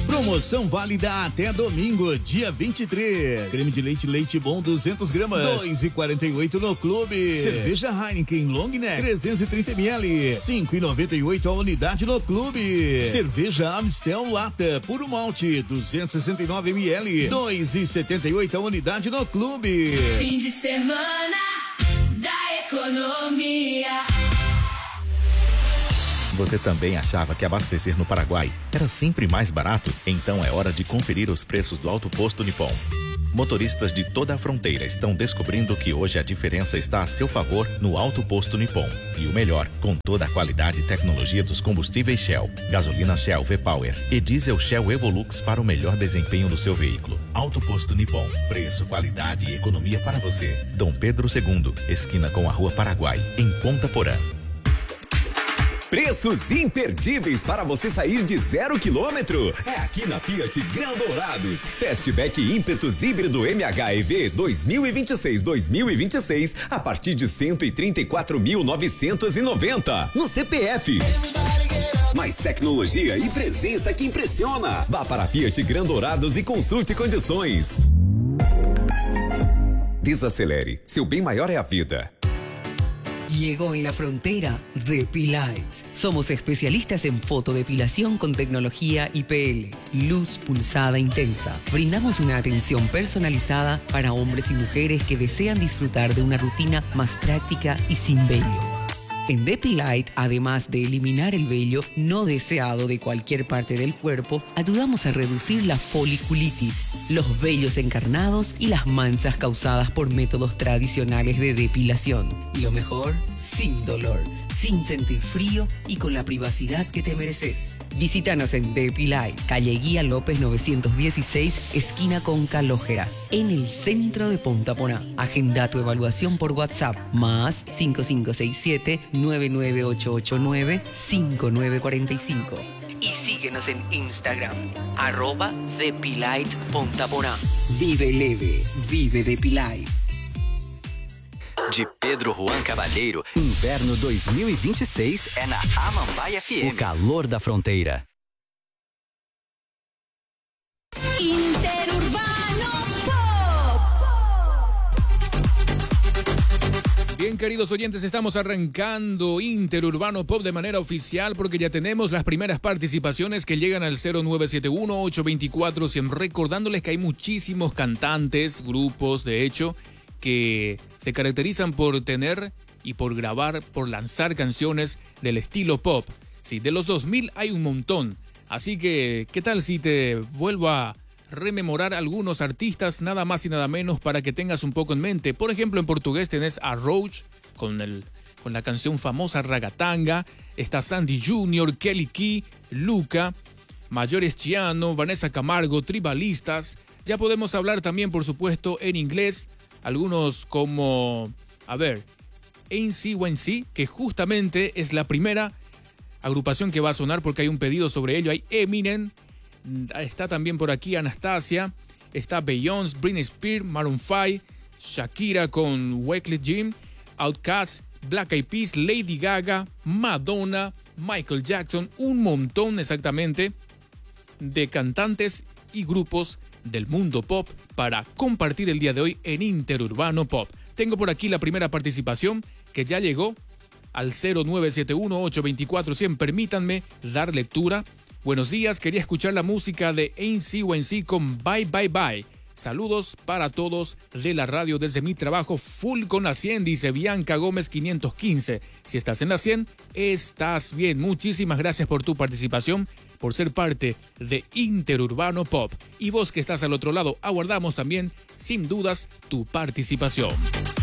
Promoção válida até domingo, dia 23. Creme de leite Leite Bom 200 gramas, 2,48 no clube. Cerveja Heineken Long Neck 330 ml, 5,98 a unidade no clube. Cerveja Amstel Lata Puro Malte 269 ml, 2,78 a unidade no clube. Fim de semana da economia. Você também achava que abastecer no Paraguai era sempre mais barato? Então é hora de conferir os preços do Alto Posto Nippon. Motoristas de toda a fronteira estão descobrindo que hoje a diferença está a seu favor no Alto Posto Nippon. E o melhor, com toda a qualidade e tecnologia dos combustíveis Shell, gasolina Shell V-Power e diesel Shell Evolux para o melhor desempenho do seu veículo. Alto Posto Nippon. Preço, qualidade e economia para você. Dom Pedro II, esquina com a Rua Paraguai, em Ponta Porã. Preços imperdíveis para você sair de 0 km. É aqui na Fiat Grandourados. Fastback Ímpetus Híbrido MHEV 2026-2026 a partir de 134.990 no CPF. Mais tecnologia e presença que impressiona. Vá para a Fiat Grandourados e consulte condições. Desacelere. Seu bem maior é a vida. Llegó en la frontera Depilite. Somos especialistas en fotodepilación con tecnología IPL, luz pulsada intensa. Brindamos una atención personalizada para hombres y mujeres que desean disfrutar de una rutina más práctica y sin vello. En Depilite, además de eliminar el vello no deseado de cualquier parte del cuerpo, ayudamos a reducir la foliculitis, los vellos encarnados y las manchas causadas por métodos tradicionales de depilación. Y lo mejor, sin dolor, sin sentir frío y con la privacidad que te mereces. Visítanos en Depilite, calle Guía López 916, esquina con Calógeras, en el centro de Ponta Porã. Agenda tu evaluación por WhatsApp, más 5567-99889-5945. Y síguenos en Instagram, @Depilite Ponta Porã. Vive leve, vive Depilite. De Pedro Juan Cavalheiro, Inverno 2026 é na Amambai FM. O calor da fronteira. Interurbano Pop. Bien, queridos oyentes, estamos arrancando Interurbano Pop de manera oficial porque ya tenemos las primeras participaciones que llegan al 0971-824-100. Recordándoles que hay muchísimos cantantes, grupos, de hecho, que se caracterizan por tener y por grabar, por lanzar canciones del estilo pop. Sí, de los 2000 hay un montón. Así que, ¿qué tal si te vuelvo a rememorar algunos artistas, nada más y nada menos, para que tengas un poco en mente? Por ejemplo, en portugués tenés a Roach con la canción famosa Ragatanga. Está Sandy Jr., Kelly Key, Luca, Mayores Chiano, Vanessa Camargo, Tribalistas. Ya podemos hablar también, por supuesto, en inglés. Algunos como, NCYNC, que justamente es la primera agrupación que va a sonar porque hay un pedido sobre ello. Hay Eminem, está también por aquí Anastasia, está Beyoncé, Britney Spears, Maroon 5, Shakira con Wyclef Jean, Outkast, Black Eyed Peas, Lady Gaga, Madonna, Michael Jackson, un montón exactamente de cantantes y grupos del mundo pop para compartir el día de hoy en Interurbano Pop. Tengo por aquí la primera participación que ya llegó al 0971-824-100. Permítanme dar lectura. Buenos días, quería escuchar la música de NCYNC con Bye Bye Bye. Saludos para todos de la radio desde mi trabajo full con la 100, dice Bianca Gómez 515. Si estás en la 100, estás bien. Muchísimas gracias por tu participación, por ser parte de Interurbano Pop. Y vos que estás al otro lado, aguardamos también, sin dudas, tu participación.